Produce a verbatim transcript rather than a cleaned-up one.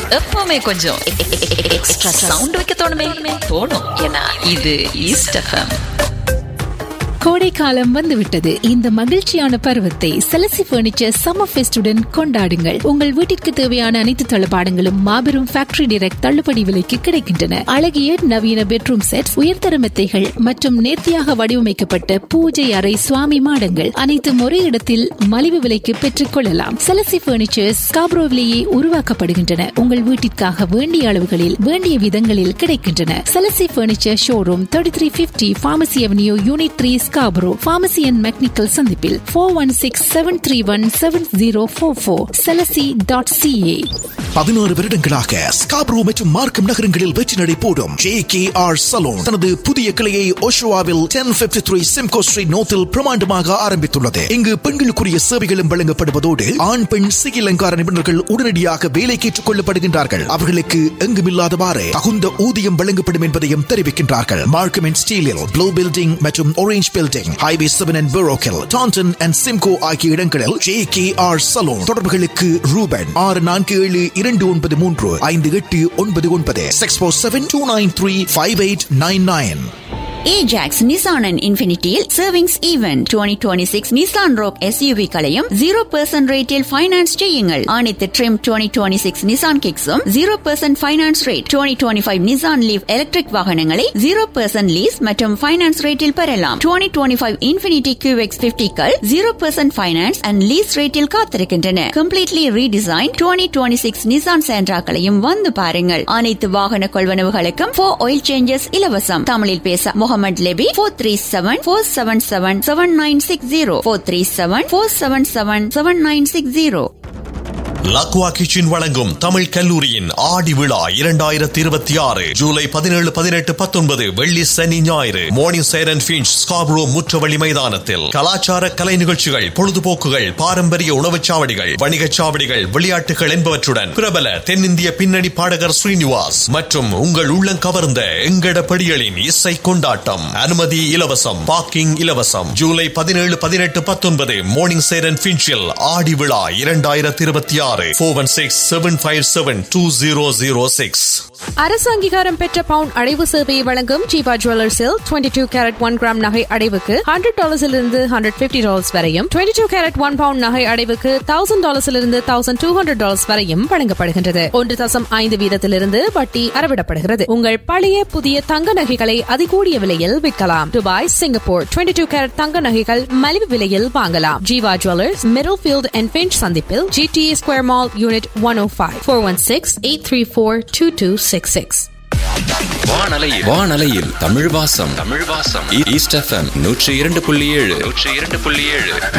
எப்பவுமே கொஞ்சம் extra sound வைக்க தோணுமே தோணும். ஏன்னா இது ஈஸ்ட் எஃப்எம். கோடை காலம் வந்துவிட்டது. இந்த மகிழ்ச்சியான பருவத்தை செலசி பர்னிச்சர் சம்மர் ஃபெஸ்டுடன் கொண்டாடுங்கள். உங்கள் வீட்டிற்கு தேவையான அனைத்து தளபாடங்களும் மாபெரும் ஃபேக்டரி டைரக்ட் தள்ளுபடி விலைக்கு கிடைக்கின்றன. அழகிய நவீன பெட்ரூம் செட், உயர்தர மெத்தைகள் மற்றும் நேர்த்தியாக வடிவமைக்கப்பட்ட பூஜை அறை, சுவாமி மாடங்கள் அனைத்தும் ஒரே இடத்தில் மலிவு விலைக்கு பெற்றுக் கொள்ளலாம். செலசி பர்னிச்சர்ஸ் ஸ்காப்ரோவிலேயே உருவாக்கப்படுகின்றன. உங்கள் வீட்டிற்காக வேண்டிய அளவுகளில் வேண்டிய விதங்களில் கிடைக்கின்றன. செலசி furniture showroom thirty three fifty pharmacy avenue unit three Scarborough, pharmacy and mechanical சந்திப்பில் four one six seven three one seven zero four four செலசி dot CA. பதினாறு வருடங்களாக ஸ்காப்ரோ மற்றும் மார்க்கம் நகரங்களில் வெற்றி நடை போடும் ஜே கே ஆர் சலூன் தனது புதிய கிளையை ஓஷோவாவில் ten fifty three Simcoe street நோத்தில் பிரமாண்டமாக ஆரம்பித்துள்ளது. இங்கு பெண்களுக்குரிய சேவைகளும் வழங்கப்படுவதோடு ஆண் பெண் சிகை அலங்கார நிபுணர்கள் உடனடியாக வேலைக்கு ஏற்றுக் கொள்ளப்படுகின்றார்கள். அவர்களுக்கு எங்குமில்லாதவாறு தகுந்த ஊதியம் வழங்கப்படும் என்பதையும் தெரிவிக்கின்றார்கள். மார்க்கம் அண்ட் ஸ்டீலில் ப்ளூ பில்டிங் மற்றும் orange building, highway seven and பெரோக்கில், Tandon and Simcoe ஆகிய இடங்களில் ஜே கே ஆர் சலூன். தொடர்புகளுக்கு ரூபன் ஆறு நான்கு ஏழு இரண்டு ஒன்பது மூன்று ஐந்து எட்டு ஒன்பது ஒன்பது six four seven two nine three five eight nine nine. Ajax Nissan and Infinityயில் savings event twenty twenty-six Nissan Rogue S U V களையும் zero percent ரேட்டில் ஃபைனான்ஸ் செய்யுங்கள். அனைத்து trim twenty twenty-six Nissan Kicks-உம் zero percent finance rate. twenty twenty-five Nissan Leaf electric வாகனங்களை zero percent lease மற்றும் finance ரேட்டில் பெறலாம். twenty twenty-five Infinity Q X fifty-கள் zero percent finance and lease ரேட்டில் காத்திருக்கின்றன. Completely redesign twenty twenty-six Nissan Sentra-களையும் வந்து பாருங்கள். அனைத்து வாகன கொள்வனவுகளுக்கும் four oil changes இலவசம். தமிழில் பேச Mohammed Lebi four three seven four seven seven seven nine six zero four three seven four seven seven seven nine six zero. லக்வா kitchen வழங்கும் தமிழ் கல்லூரியின் ஆடி விழா இரண்டாயிரத்தி இருபத்தி ஆறு ஜூலை பதினேழு பதினெட்டு பத்தொன்பது வெள்ளி சனி ஞாயிறு மார்னிங் சைரன் பீச் ஸ்காப்ரோ முற்றவழி மைதானத்தில் கலாச்சார கலை நிகழ்ச்சிகள், பொழுதுபோக்குகள், பாரம்பரிய உணவுச் சாவடிகள், வணிகச் சாவடிகள், விளையாட்டுகள் என்பவற்றுடன் பிரபல தென்னிந்திய பின்னணி பாடகர் ஸ்ரீனிவாஸ் மற்றும் உங்கள் உள்ளம் கவர்ந்த எங்கட படிகளின் இசை கொண்டாட்டம். அனுமதி இலவசம், பார்க்கிங் இலவசம். ஜூலை பதினேழு பதினெட்டு பத்தொன்பது மார்னிங் சைரன் பீச்சில் ஆடி விழா இரண்டாயிரத்தி இருபத்தி ஆறு. four one six seven five seven two zero zero six. அரசு அங்கீகாரம் பெற்ற பவுன் அடைவு சேவையை வழங்கும் Jeeva ஜுவல்லர்ஸில் twenty-two carrot one gram நகை அடைவுக்கு one hundred டாலர்ஸிலிருந்து one hundred fifty dollars வரையும், twenty-two கேரட் one பவுண்ட் நகை அடைவுக்கு one thousand டாலர்ஸிலிருந்து one thousand two hundred dollars வரையும் வழங்கப்படுகின்றது. ஒன்று தசம் ஐந்து வீதத்திலிருந்து வட்டி அறவிடப்படுகிறது. உங்கள் பழைய புதிய தங்க நகைகளை அதிகூடிய விலையில் விற்கலாம். துபாய், சிங்கப்பூர் twenty-two கேரட் தங்க நகைகள் மலிவு விலையில் வாங்கலாம். Jeeva jewellers, middle field and pinch சந்திப்பில் ஜி டி ஏ square mall unit one oh five four one six eight three four two two six six. வானலையில் வானலையில் தமிழ் வாசம் தமிழ் வாசம் ஈஸ்ட் எஃப்எம் நூற்றி இரண்டு புள்ளி ஏழு நூற்றி இரண்டு புள்ளி ஏழு